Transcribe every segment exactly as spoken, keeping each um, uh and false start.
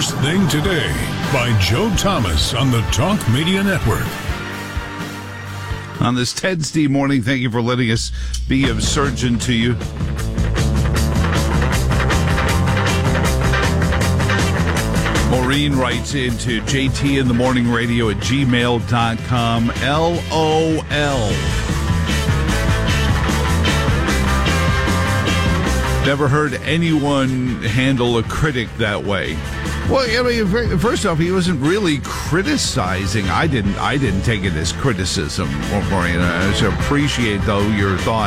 First Thing Today by Joe Thomas on the Talk Media Network. On this Wednesday morning, thank you for letting us be of surgeon to you. Maureen writes into J T in the morning radio at gmail dot com. L O L. Never heard anyone handle a critic that way. Well, I mean, first off, he wasn't really criticizing. I didn't. I didn't take it as criticism, Maureen. I should appreciate, though, your thought.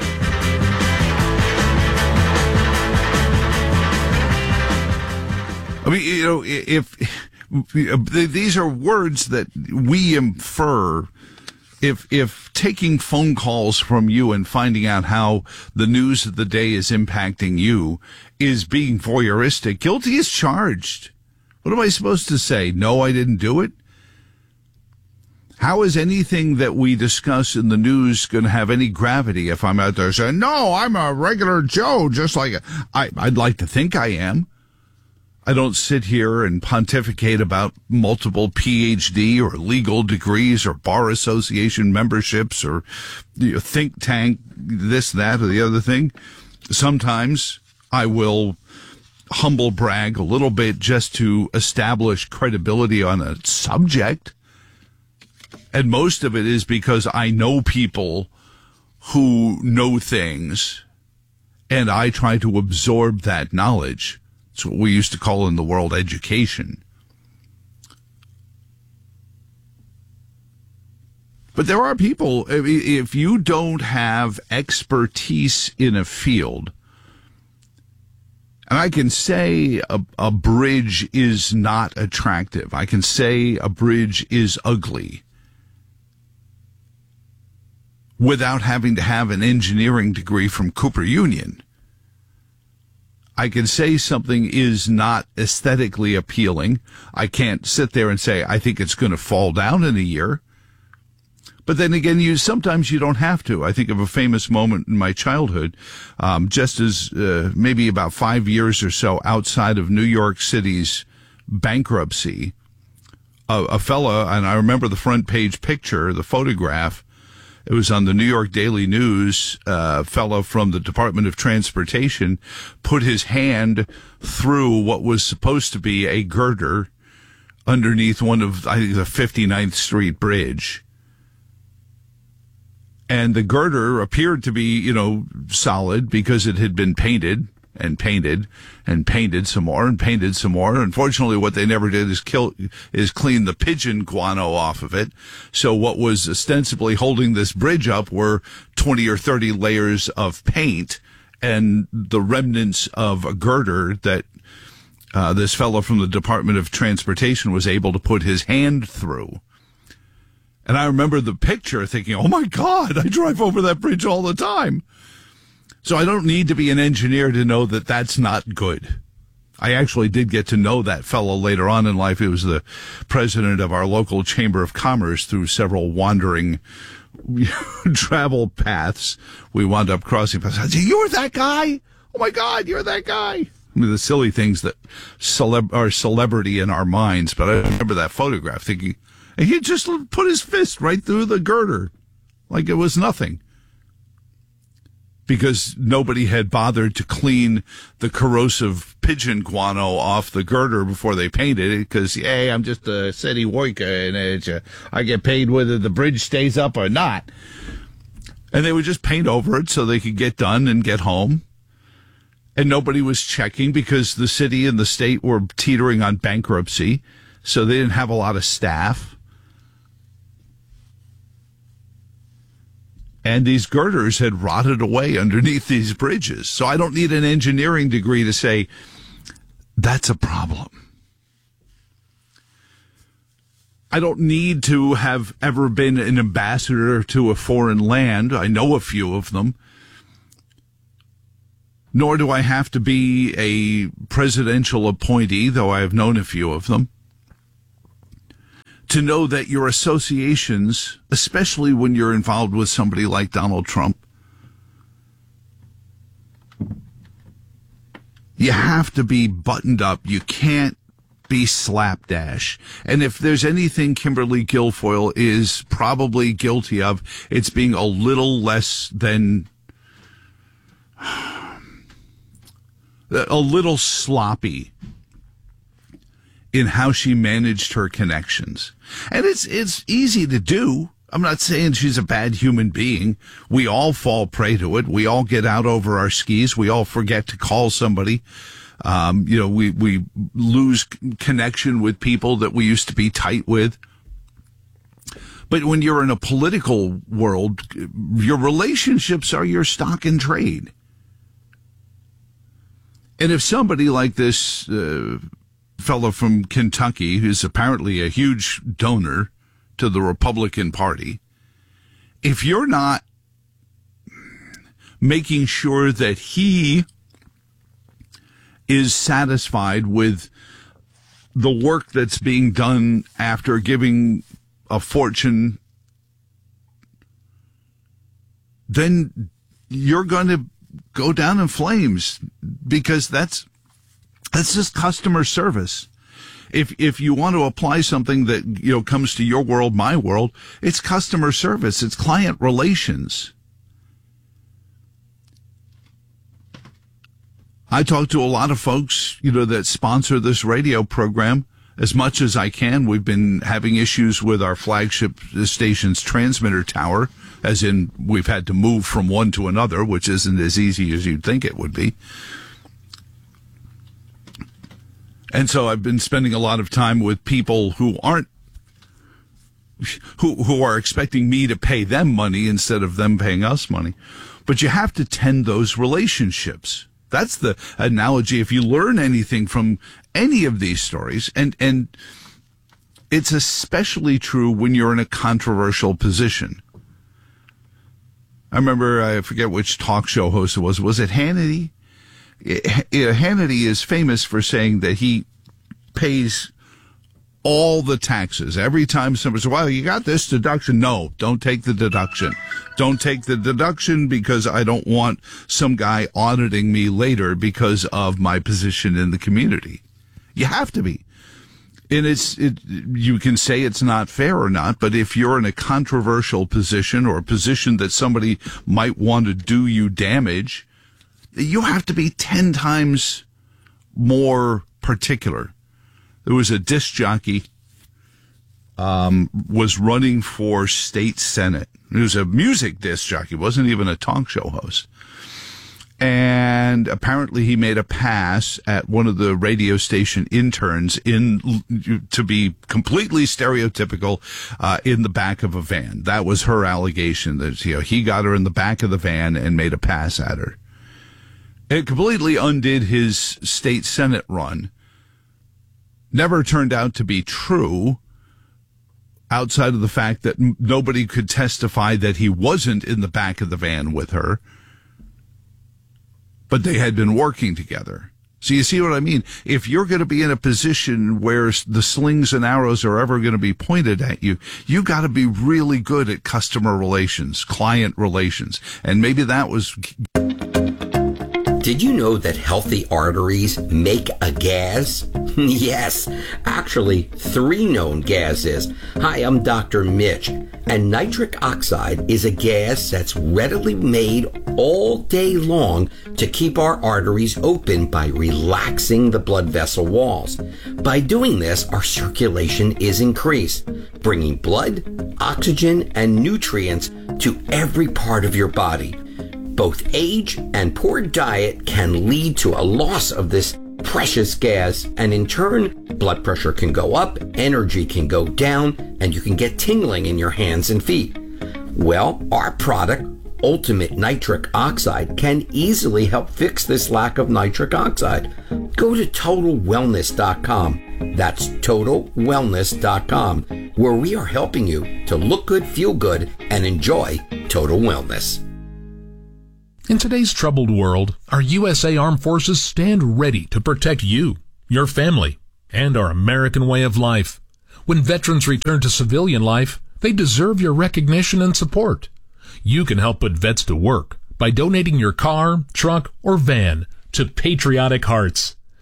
I mean, you know, if, if these are words that we infer. If if taking phone calls from you and finding out how the news of the day is impacting you is being voyeuristic, guilty is charged. What am I supposed to say? No, I didn't do it? How is anything that we discuss in the news going to have any gravity if I'm out there saying, no, I'm a regular Joe, just like I, I'd like to think I am. I don't sit here and pontificate about multiple P H D or legal degrees or bar association memberships or you know, think tank, this, that, or the other thing. Sometimes I will humble brag a little bit just to establish credibility on a subject. And most of it is because I know people who know things and I try to absorb that knowledge. It's what we used to call in the world education. But there are people, if you don't have expertise in a field, and I can say a, a bridge is not attractive. I can say a bridge is ugly without having to have an engineering degree from Cooper Union. I can say something is not aesthetically appealing. I can't sit there and say, I think it's going to fall down in a year. But then again, you sometimes you don't have to. I think of a famous moment in my childhood, um, just as uh, maybe about five years or so outside of New York City's bankruptcy, a, a fella, and I remember the front page picture, the photograph, it was on the New York Daily News. A uh, fellow from the Department of Transportation put his hand through what was supposed to be a girder underneath one of, I think, the fifty-ninth Street Bridge. And the girder appeared to be, you know, solid because it had been painted and painted and painted some more and painted some more. Unfortunately, what they never did is kill, is clean the pigeon guano off of it. So what was ostensibly holding this bridge up were twenty or thirty layers of paint and the remnants of a girder that uh, this fellow from the Department of Transportation was able to put his hand through. And I remember the picture thinking, oh my God, I drive over that bridge all the time. So I don't need to be an engineer to know that that's not good. I actually did get to know that fellow later on in life. He was the president of our local Chamber of Commerce through several wandering travel paths. We wound up crossing paths. I said, you're that guy? Oh my God, you're that guy. I mean, the silly things that celeb- are celebrity in our minds. But I remember that photograph thinking, and he just put his fist right through the girder like it was nothing. Because nobody had bothered to clean the corrosive pigeon guano off the girder before they painted it. Because, hey, I'm just a city worker, and it's, uh, I get paid whether the bridge stays up or not. And they would just paint over it so they could get done and get home. And nobody was checking because the city and the state were teetering on bankruptcy, so they didn't have a lot of staff. And these girders had rotted away underneath these bridges. So I don't need an engineering degree to say that's a problem. I don't need to have ever been an ambassador to a foreign land. I know a few of them. Nor do I have to be a presidential appointee, though I have known a few of them, to know that your associations, especially when you're involved with somebody like Donald Trump, you have to be buttoned up. You can't be slapdash. And if there's anything Kimberly Guilfoyle is probably guilty of, it's being a little less than, a little sloppy in how she managed her connections. And it's, it's easy to do. I'm not saying she's a bad human being. We all fall prey to it. We all get out over our skis. We all forget to call somebody. Um, you know, we, we lose connection with people that we used to be tight with. But when you're in a political world, your relationships are your stock in trade. And if somebody like this uh, fellow from Kentucky, who's apparently a huge donor to the Republican Party, if you're not making sure that he is satisfied with the work that's being done after giving a fortune, then you're going to go down in flames, because that's that's just customer service. If if you want to apply something that, you know, comes to your world, my world, it's customer service. It's client relations. I talk to a lot of folks, you know, that sponsor this radio program as much as I can. We've been having issues with our flagship station's transmitter tower, as in we've had to move from one to another, which isn't as easy as you'd think it would be. And so I've been spending a lot of time with people who aren't, who who are expecting me to pay them money instead of them paying us money. But you have to tend those relationships. That's the analogy. If you learn anything from any of these stories, and and it's especially true when you're in a controversial position. I remember, I forget which talk show host it was. Was it Hannity? Hannity is famous for saying that he pays all the taxes. Every time somebody says, well, you got this deduction. No, don't take the deduction. Don't take the deduction because I don't want some guy auditing me later because of my position in the community. You have to be. And it's, it, you can say it's not fair or not, but if you're in a controversial position or a position that somebody might want to do you damage, you have to be ten times more particular. There was a disc jockey, um, was running for state senate. He was a music disc jockey, wasn't even a talk show host. And apparently he made a pass at one of the radio station interns in, to be completely stereotypical, uh, in the back of a van. That was her allegation, that, you know, he got her in the back of the van and made a pass at her. It completely undid his state senate run. Never turned out to be true, outside of the fact that m- nobody could testify that he wasn't in the back of the van with her. But they had been working together. So you see what I mean? If you're going to be in a position where the slings and arrows are ever going to be pointed at you, you got to be really good at customer relations, client relations. And maybe that was... Did you know that healthy arteries make a gas? Yes, actually, three known gases. Hi, I'm Doctor Mitch, and nitric oxide is a gas that's readily made all day long to keep our arteries open by relaxing the blood vessel walls. By doing this, our circulation is increased, bringing blood, oxygen, and nutrients to every part of your body. Both age and poor diet can lead to a loss of this precious gas, and in turn, blood pressure can go up, energy can go down, and you can get tingling in your hands and feet. Well, our product, Ultimate Nitric Oxide, can easily help fix this lack of nitric oxide. Go to total wellness dot com. That's total wellness dot com, where we are helping you to look good, feel good, and enjoy total wellness. In today's troubled world, our U S A Armed Forces stand ready to protect you, your family, and our American way of life. When veterans return to civilian life, they deserve your recognition and support. You can help put vets to work by donating your car, truck, or van to Patriotic Hearts.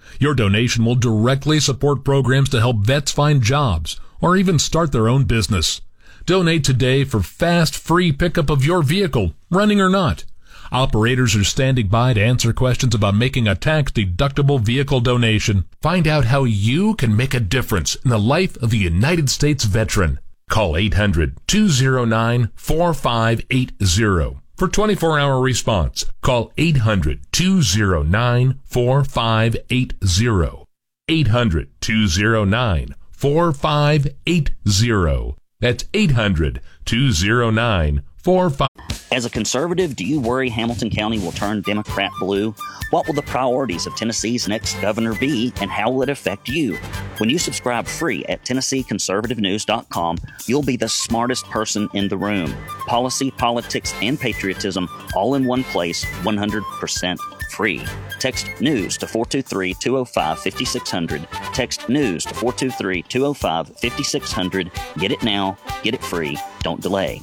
Your donation will directly support programs to help vets find jobs or even start their own business. Donate today for fast, free pickup of your vehicle, running or not. Operators are standing by to answer questions about making a tax-deductible vehicle donation. Find out how you can make a difference in the life of a United States veteran. Call eight hundred, two oh nine, four five eight oh for twenty-four hour response. Call eight hundred, two oh nine, four five eight oh. eight hundred, two oh nine, four five eight oh. That's eight hundred, two oh nine, four five eight oh. As a conservative, do you worry Hamilton County will turn Democrat blue? What will the priorities of Tennessee's next governor be, and how will it affect you? When you subscribe free at Tennessee Conservative News dot com, you'll be the smartest person in the room. Policy, politics, and patriotism all in one place, one hundred percent free. Text NEWS to four two three, two oh five, five six zero zero. Text NEWS to four two three, two oh five, five six zero zero. Get it now. Get it free. Don't delay.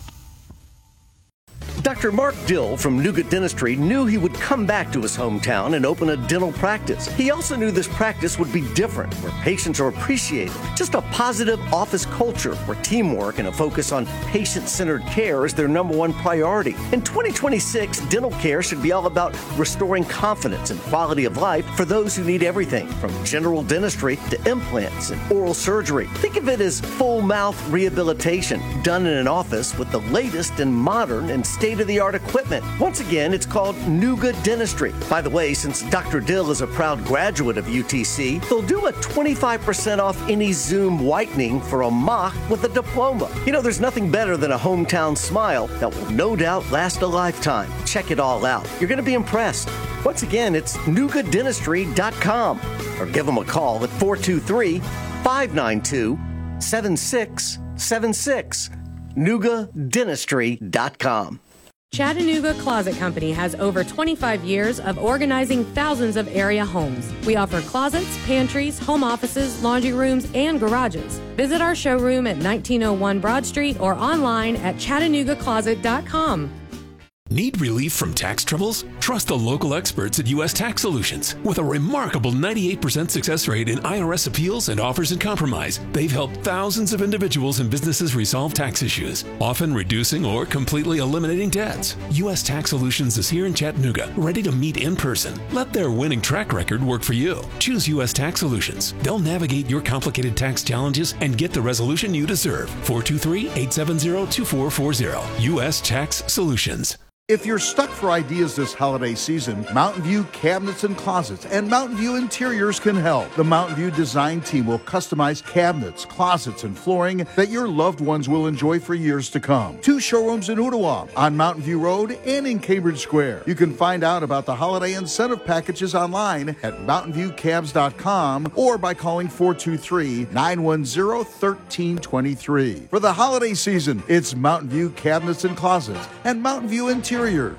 Doctor Mark Dill from Nuga Dentistry knew he would come back to his hometown and open a dental practice. He also knew this practice would be different, where patients are appreciated. Just a positive office culture where teamwork and a focus on patient-centered care is their number one priority. In twenty twenty-six, dental care should be all about restoring confidence and quality of life for those who need everything from general dentistry to implants and oral surgery. Think of it as full mouth rehabilitation done in an office with the latest and modern and state-of-the-art equipment. Once again, it's called Nuga Dentistry. By the way, since Doctor Dill is a proud graduate of U T C, they'll do a twenty-five percent off any Zoom whitening for a mock with a diploma. You know, there's nothing better than a hometown smile that will no doubt last a lifetime. Check it all out. You're going to be impressed. Once again, it's Nuga Dentistry dot com, or give them a call at four two three, five nine two, seven six seven six. Nuga Dentistry dot com. Chattanooga Closet Company has over twenty-five years of organizing thousands of area homes. We offer closets, pantries, home offices, laundry rooms, and garages. Visit our showroom at nineteen oh one Broad Street or online at Chattanooga Closet dot com. Need relief from tax troubles? Trust the local experts at U S Tax Solutions. With a remarkable ninety-eight percent success rate in I R S appeals and offers in compromise, they've helped thousands of individuals and businesses resolve tax issues, often reducing or completely eliminating debts. U S Tax Solutions is here in Chattanooga, ready to meet in person. Let their winning track record work for you. Choose U S Tax Solutions. They'll navigate your complicated tax challenges and get the resolution you deserve. four two three, eight seven zero, two four four zero. U S Tax Solutions. If you're stuck for ideas this holiday season, Mountain View Cabinets and Closets and Mountain View Interiors can help. The Mountain View design team will customize cabinets, closets, and flooring that your loved ones will enjoy for years to come. Two showrooms in Ooltewah, on Mountain View Road, and in Cambridge Square. You can find out about the holiday incentive packages online at mountain view cabs dot com or by calling four two three, nine one zero, one three two three. For the holiday season, it's Mountain View Cabinets and Closets and Mountain View Interiors.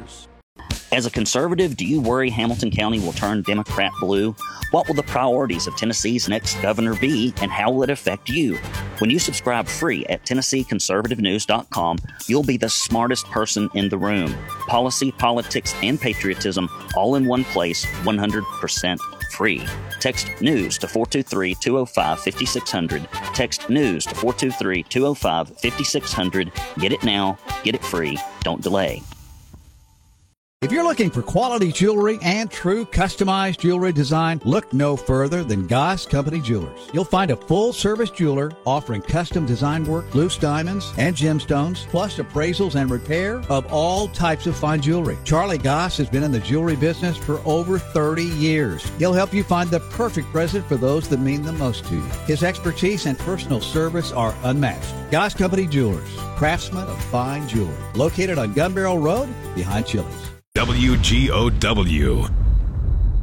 As a conservative, do you worry Hamilton County will turn Democrat blue? What will the priorities of Tennessee's next governor be, and how will it affect you? When you subscribe free at Tennessee Conservative News dot com, you'll be the smartest person in the room. Policy, politics, and patriotism all in one place, one hundred percent free. Text NEWS to four two three, two oh five, five six zero zero. Text NEWS to four two three, two oh five, five six zero zero. Get it now. Get it free. Don't delay. If you're looking for quality jewelry and true customized jewelry design, look no further than Goss Company Jewelers. You'll find a full-service jeweler offering custom design work, loose diamonds, and gemstones, plus appraisals and repair of all types of fine jewelry. Charlie Goss has been in the jewelry business for over thirty years. He'll help you find the perfect present for those that mean the most to you. His expertise and personal service are unmatched. Goss Company Jewelers, craftsmen of fine jewelry. Located on Gun Barrel Road behind Chili's. W G O W